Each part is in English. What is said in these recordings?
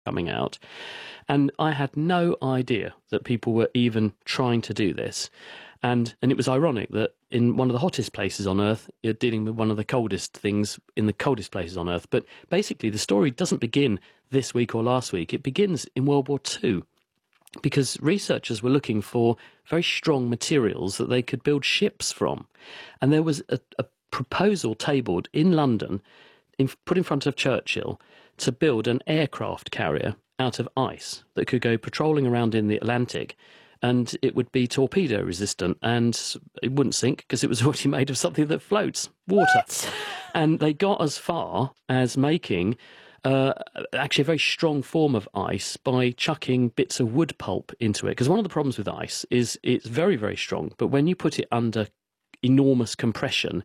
coming out. And I had no idea that people were even trying to do this. And it was ironic that in one of the hottest places on Earth, you're dealing with one of the coldest things in the coldest places on Earth. But basically, the story doesn't begin this week or last week. It begins in World War II, because researchers were looking for very strong materials that they could build ships from. And there was a proposal tabled in London, put in front of Churchill, to build an aircraft carrier out of ice that could go patrolling around in the Atlantic, and it would be torpedo resistant, and it wouldn't sink because it was already made of something that floats, water. What? And they got as far as making actually a very strong form of ice by chucking bits of wood pulp into it. Because one of the problems with ice is it's very, very strong, but when you put it under enormous compression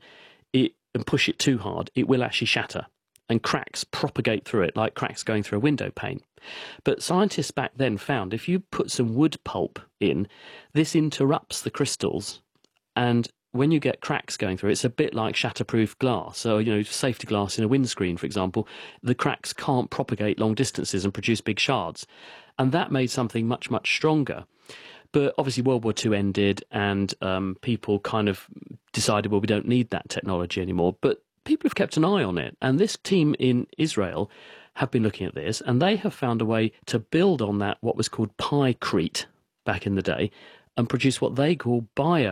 and push it too hard, it will actually shatter, and cracks propagate through it like cracks going through a window pane. But scientists back then found if you put some wood pulp in, this interrupts the crystals, and when you get cracks going through, it's a bit like shatterproof glass. So, safety glass in a windscreen, for example, the cracks can't propagate long distances and produce big shards. And that made something much, much stronger. But obviously World War II ended, and people kind of decided, well, we don't need that technology anymore. But people have kept an eye on it. And this team in Israel have been looking at this, and they have found a way to build on that, what was called pykrete back in the day, and produce what they call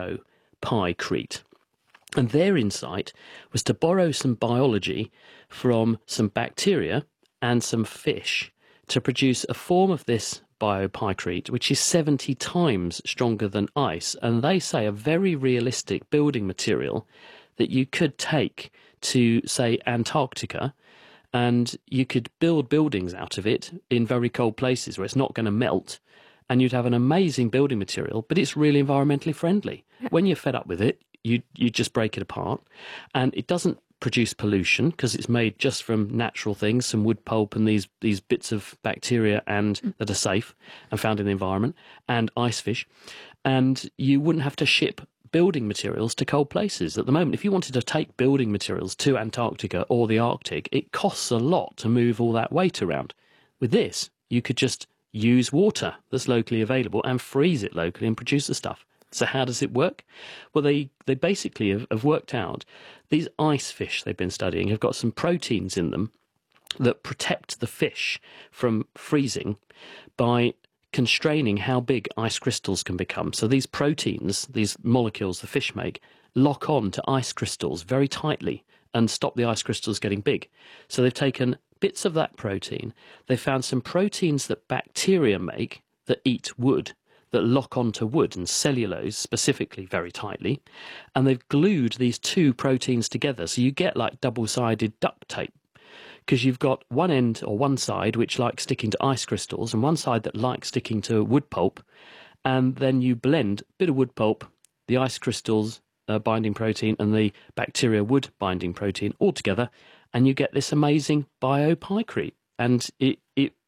biopykrete. And their insight was to borrow some biology from some bacteria and some fish to produce a form of this biopykrete, which is 70 times stronger than ice. And they say a very realistic building material that you could take to, say, Antarctica, and you could build buildings out of it in very cold places where it's not going to melt, and you'd have an amazing building material, but it's really environmentally friendly. When you're fed up with it, you just break it apart, and it doesn't produce pollution because it's made just from natural things, some wood pulp and these bits of bacteria and that are safe and found in the environment, and ice fish, and you wouldn't have to ship building materials to cold places. At the moment, if you wanted to take building materials to Antarctica or the Arctic, it costs a lot to move all that weight around. With this, you could just use water that's locally available and freeze it locally and produce the stuff. So how does it work? Well, they basically have worked out these ice fish they've been studying have got some proteins in them that protect the fish from freezing by constraining how big ice crystals can become. So these proteins, these molecules the fish make, lock on to ice crystals very tightly and stop the ice crystals getting big. So they've taken bits of that protein. They found some proteins that bacteria make that eat wood, that lock onto wood and cellulose specifically very tightly. And they've glued these two proteins together. So you get like double-sided duct tape, because you've got one end or one side which likes sticking to ice crystals and one side that likes sticking to wood pulp, and then you blend a bit of wood pulp, the ice crystals binding protein and the bacteria wood binding protein all together, and you get this amazing biopykrete. And it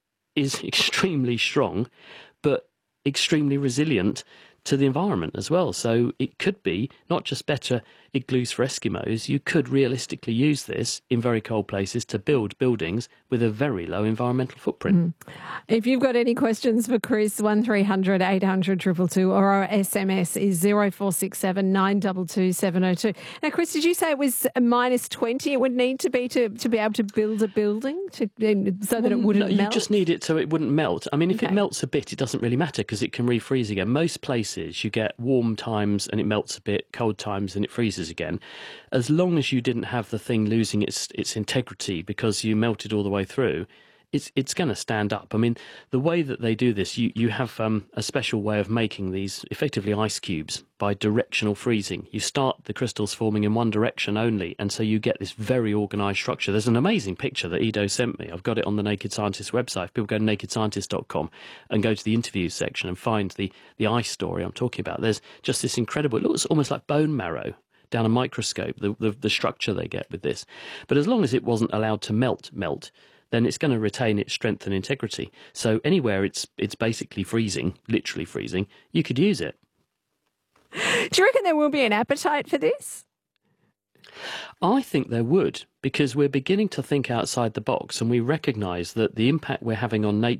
is extremely strong but extremely resilient to the environment as well. So it could be not just better igloos for Eskimos, you could realistically use this in very cold places to build buildings with a very low environmental footprint. If you've got any questions for Chris, 1300 800 222, or our SMS is 0467 922 702. Now, Chris, did you say it was a minus 20 it would need to be able to build a building so that it wouldn't melt? You just need it so it wouldn't melt. I mean, if it melts a bit, it doesn't really matter because it can refreeze again. Most places you get warm times and it melts a bit, cold times and it freezes again. As long as you didn't have the thing losing its integrity because you melted all the way through, it's going to stand up. I mean, the way that they do this, you have a special way of making these effectively ice cubes by directional freezing. You start the crystals forming in one direction only, and so you get this very organised structure. There's an amazing picture that Ido sent me. I've got it on the Naked Scientist website. People go to nakedscientist.com and go to the interviews section and find the ice story I'm talking about. There's just this incredible, it looks almost like bone marrow down a microscope, the structure they get with this. But as long as it wasn't allowed to melt, then it's going to retain its strength and integrity. So anywhere it's basically freezing, literally freezing, you could use it. Do you reckon there will be an appetite for this? I think there would, because we're beginning to think outside the box, and we recognise that the impact we're having on nature